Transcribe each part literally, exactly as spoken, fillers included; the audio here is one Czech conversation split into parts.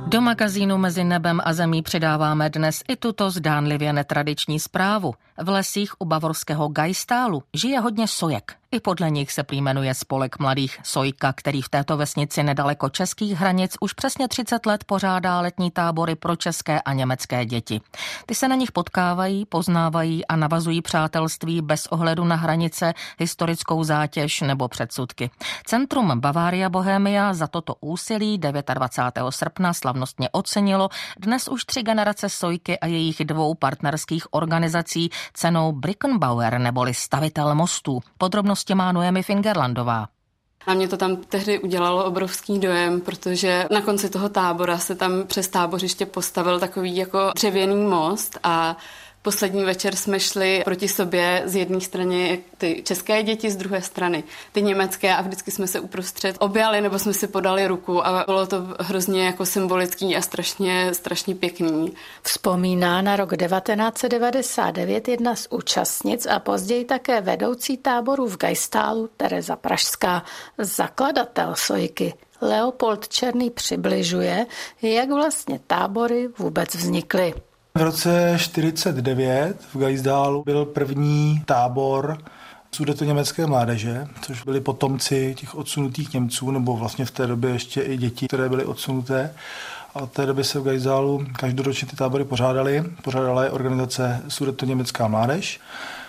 Do magazínu Mezi nebem a zemí přidáváme dnes i tuto zdánlivě netradiční zprávu. V lesích u bavorského Gajstálu žije hodně sojek. I podle nich se prý jmenuje spolek mladých Sojka, který v této vesnici nedaleko českých hranic už přesně třicet let pořádá letní tábory pro české a německé děti. Ty se na nich potkávají, poznávají a navazují přátelství bez ohledu na hranice, historickou zátěž nebo předsudky. Centrum Bavaria Bohemia za toto úsilí dvacátého devátého srpna slavnostně ocenilo dnes už tři generace Sojky a jejich dvou partnerských organizací cenou Brückenbauer neboli stavitel mostů. Podrobnosti má Noemi Fingerlandová. Na mě to tam tehdy udělalo obrovský dojem, protože na konci toho tábora se tam přes tábořiště postavil takový jako dřevěný most a poslední večer jsme šli proti sobě z jedné strany ty české děti, z druhé strany ty německé a vždycky jsme se uprostřed objali nebo jsme si podali ruku a bylo to hrozně jako symbolický a strašně, strašně pěkný. Vzpomíná na rok devatenáct set devadesát devět jedna z účastnic a později také vedoucí táboru v Gajstálu Tereza Pražská, zakladatel Sojky. Leopold Černý přibližuje, jak vlastně tábory vůbec vznikly. V roce čtyřicet devět v Gajstálu byl první tábor sudetoněmecké mládeže, což byli potomci těch odsunutých Němců, nebo vlastně v té době ještě i děti, které byly odsunuté. A od té doby se v Gajstálu každoročně ty tábory pořádaly. Pořádala je organizace Sudetoněmecká mládež.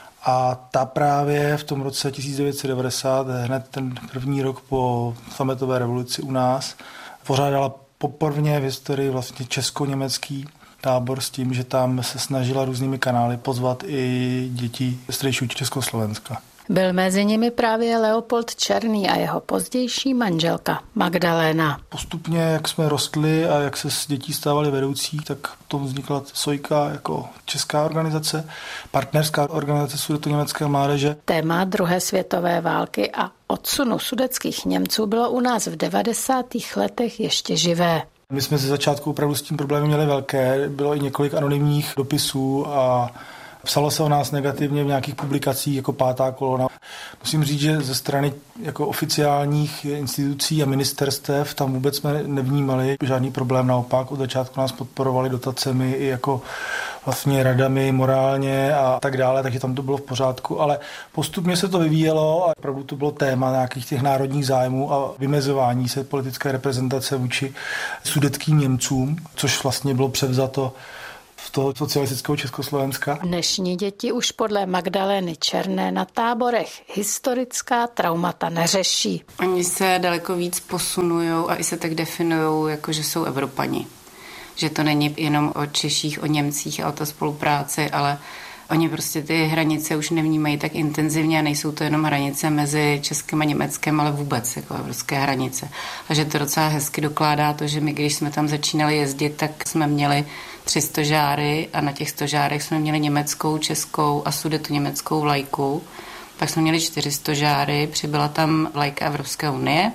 A ta právě v tom roce tisíc devět set devadesát, hned ten první rok po sametové revoluci u nás, pořádala poprvé v historii vlastně česko-německý tábor s tím, že tam se snažila různými kanály pozvat i děti z tehdejšího Československa. Byl mezi nimi právě Leopold Černý a jeho pozdější manželka Magdaléna. Postupně, jak jsme rostli a jak se z dětí stávali vedoucí, tak potom vznikla Sojka jako česká organizace, partnerská organizace sudetoněmecké mládeže. Téma druhé světové války a odsunu sudetských Němců bylo u nás v devadesátých letech ještě živé. My jsme ze začátku opravdu s tím problémem měli velké, bylo i několik anonymních dopisů a psalo se o nás negativně v nějakých publikacích jako Pátá kolona. Musím říct, že ze strany jako oficiálních institucí a ministerstev tam vůbec jsme nevnímali žádný problém, naopak od začátku nás podporovali dotacemi i jako vlastně radami morálně a tak dále, takže tam to bylo v pořádku, ale postupně se to vyvíjelo a opravdu to bylo téma nějakých těch národních zájmů a vymezování se politické reprezentace vůči sudetským Němcům, což vlastně bylo převzato v toho socialistického Československa. Dnešní děti už podle Magdalény Černé na táborech historická traumata neřeší. Oni se daleko víc posunujou a i se tak definujou, jako že jsou Evropani. Že to není jenom o Češích, o Němcích a o té spolupráci, ale oni prostě ty hranice už nevnímají tak intenzivně a nejsou to jenom hranice mezi Českem a Německem, ale vůbec jako evropské hranice. A že to docela hezky dokládá to, že my, když jsme tam začínali jezdit, tak jsme měli tři stožáry a na těch stožárech jsme měli německou, českou a sudetoněmeckou vlajku. Pak jsme měli čtyři stožáry, přibyla tam vlajka Evropské unie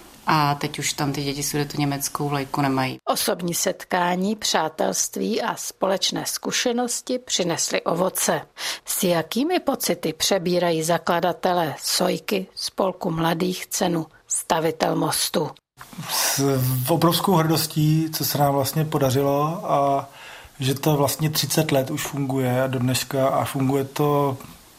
a teď už tam ty děti sudetoněmeckou vlajku nemají. Osobní setkání, přátelství a společné zkušenosti přinesly ovoce. S jakými pocity přebírají zakladatelé Sojky, spolku mladých, cenu Stavitel mostu? S obrovskou hrdostí, co se nám vlastně podařilo a že to vlastně třicet let už funguje a do dneška a funguje to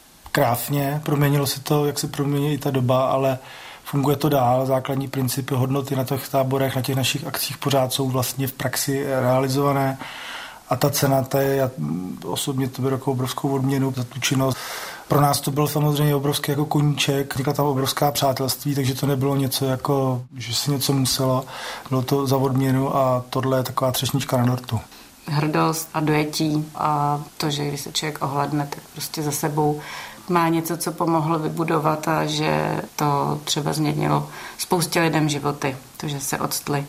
krásně. Proměnilo se to, jak se promění i ta doba, ale funguje to dál. Základní principy, hodnoty na těch táborech, na těch našich akcích pořád jsou vlastně v praxi realizované a ta cena, ta je, já osobně to beru jako obrovskou odměnu za tu činnost. Pro nás to byl samozřejmě obrovský jako koníček, vznikla tam obrovská přátelství, takže to nebylo něco jako, že se něco muselo, bylo to za odměnu a tohle je taková třešnička na dortu. Hrdost a dojetí a to, že když se člověk ohlédne, tak prostě za sebou má něco, co pomohlo vybudovat a že to třeba změnilo spoustě lidem životy, to, že se odstli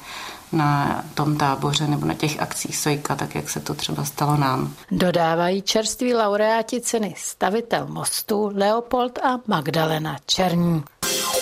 na tom táboře nebo na těch akcích Sojka, tak jak se to třeba stalo nám. Dodávají čerství laureáti ceny Stavitel mostu Leopold a Magdaléna Černí.